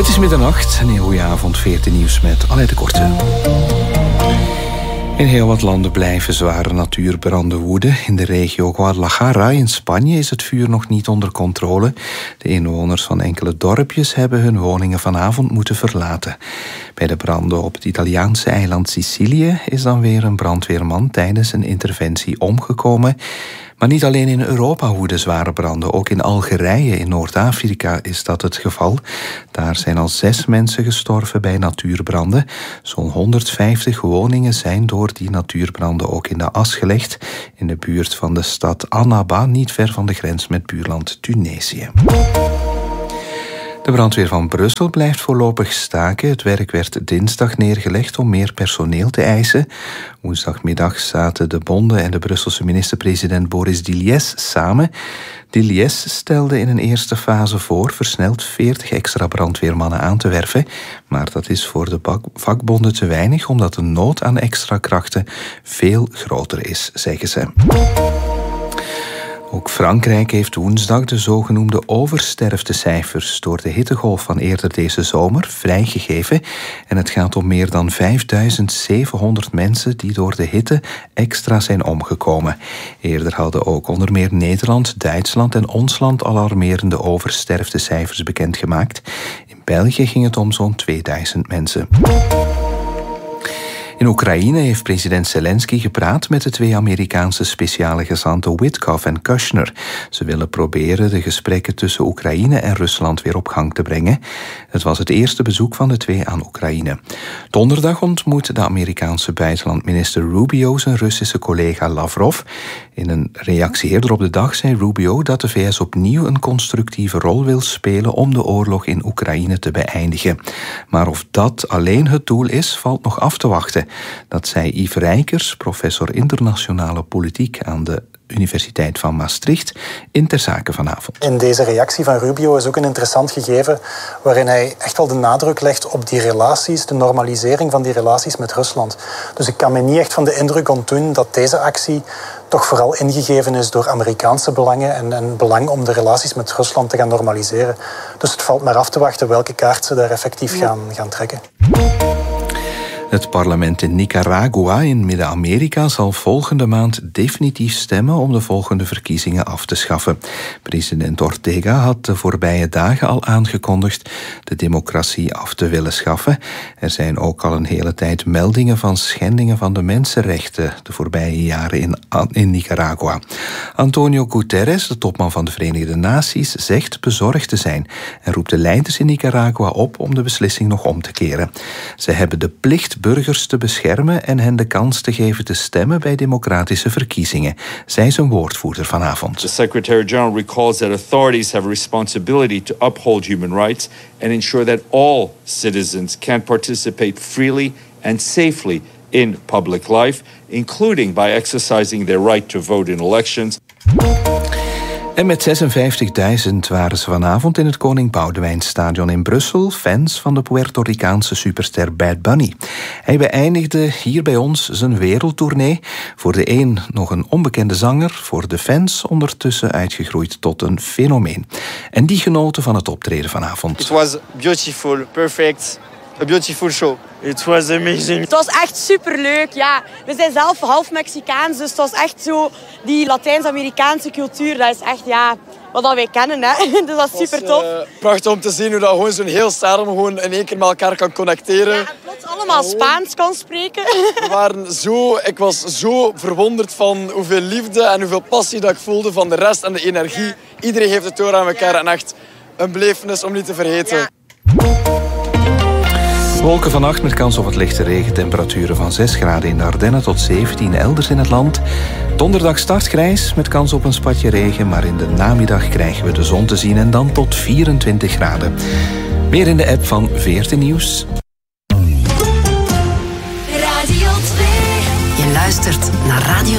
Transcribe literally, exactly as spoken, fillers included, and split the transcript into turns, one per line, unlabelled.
Het is middernacht, een heel goede avond, veertien nieuws met Aleid de Korte. In heel wat landen blijven zware natuurbranden woeden. In de regio Guadalajara in Spanje is het vuur nog niet onder controle. De inwoners van enkele dorpjes hebben hun woningen vanavond moeten verlaten. Bij de branden op het Italiaanse eiland Sicilië is dan weer een brandweerman tijdens een interventie omgekomen. Maar niet alleen in Europa woeden zware branden. Ook in Algerije in Noord-Afrika is dat het geval. Daar zijn al zes mensen gestorven bij natuurbranden. Zo'n honderdvijftig woningen zijn door die natuurbranden ook in de as gelegd. In de buurt van de stad Annaba, niet ver van de grens met buurland Tunesië. De brandweer van Brussel blijft voorlopig staken. Het werk werd dinsdag neergelegd om meer personeel te eisen. Woensdagmiddag zaten de bonden en de Brusselse minister-president Boris Diliès samen. Diliès stelde in een eerste fase voor versneld veertig extra brandweermannen aan te werven. Maar dat is voor de vakbonden te weinig, omdat de nood aan extra krachten veel groter is, zeggen ze. Ook Frankrijk heeft woensdag de zogenoemde oversterftecijfers door de hittegolf van eerder deze zomer vrijgegeven. En het gaat om meer dan vijfduizend zevenhonderd mensen die door de hitte extra zijn omgekomen. Eerder hadden ook onder meer Nederland, Duitsland en ons land alarmerende oversterftecijfers bekendgemaakt. In België ging het om zo'n tweeduizend mensen. In Oekraïne heeft president Zelensky gepraat met de twee Amerikaanse speciale gezanten Witkoff en Kushner. Ze willen proberen de gesprekken tussen Oekraïne en Rusland weer op gang te brengen. Het was het eerste bezoek van de twee aan Oekraïne. Donderdag ontmoet de Amerikaanse buitenlandminister Rubio zijn Russische collega Lavrov. In een reactie eerder op de dag zei Rubio dat de V S opnieuw een constructieve rol wil spelen om de oorlog in Oekraïne te beëindigen. Maar of dat alleen het doel is, valt nog af te wachten. Dat zei Yves Rijkers, professor internationale politiek aan de Universiteit van Maastricht, in Ter Zake vanavond.
In deze reactie van Rubio is ook een interessant gegeven waarin hij echt wel de nadruk legt op die relaties, de normalisering van die relaties met Rusland. Dus ik kan me niet echt van de indruk ontdoen dat deze actie toch vooral ingegeven is door Amerikaanse belangen en, en belang om de relaties met Rusland te gaan normaliseren. Dus het valt maar af te wachten welke kaart ze daar effectief gaan, gaan trekken.
Het parlement in Nicaragua in Midden-Amerika zal volgende maand definitief stemmen om de volgende verkiezingen af te schaffen. President Ortega had de voorbije dagen al aangekondigd de democratie af te willen schaffen. Er zijn ook al een hele tijd meldingen van schendingen van de mensenrechten de voorbije jaren in, in Nicaragua. Antonio Guterres, de topman van de Verenigde Naties, zegt bezorgd te zijn en roept de leiders in Nicaragua op om de beslissing nog om te keren. Ze hebben de plicht burgers te beschermen en hen de kans te geven te stemmen bij democratische verkiezingen, zei zijn woordvoerder vanavond.
The Secretary-General recalls that authorities have a responsibility to uphold human rights and ensure that all citizens can participate freely and safely in public life, including by exercising their right to vote in elections.
En met zesenvijftigduizend waren ze vanavond in het Koning Boudewijnstadion in Brussel fans van de Puerto Ricaanse superster Bad Bunny. Hij beëindigde hier bij ons zijn wereldtournee. Voor de een nog een onbekende zanger, voor de fans ondertussen uitgegroeid tot een fenomeen. En die genoten van het optreden vanavond.
It was beautiful, perfect, a beautiful show. It was amazing.
Het was echt superleuk, ja. We zijn zelf half Mexicaans, dus het was echt zo die Latijns-Amerikaanse cultuur. Dat is echt, ja, wat wij kennen, hè. Dus dat is super tof.
Het was uh, prachtig om te zien hoe dat gewoon zo'n heel stadion gewoon in één keer met elkaar kan connecteren.
Ja, en plots allemaal Spaans kan spreken.
We waren zo, ik was zo verwonderd van hoeveel liefde en hoeveel passie dat ik voelde van de rest en de energie. Ja. Iedereen heeft het door aan elkaar, ja. En echt een belevenis om niet te vergeten.
Ja.
Wolken vannacht met kans op wat lichte regen. Temperaturen van zes graden in de Ardennen tot zeventien elders in het land. Donderdag start grijs met kans op een spatje regen. Maar in de namiddag krijgen we de zon te zien en dan tot vierentwintig graden. Meer in de app van veertien Nieuws.
Radio twee. Je luistert naar Radio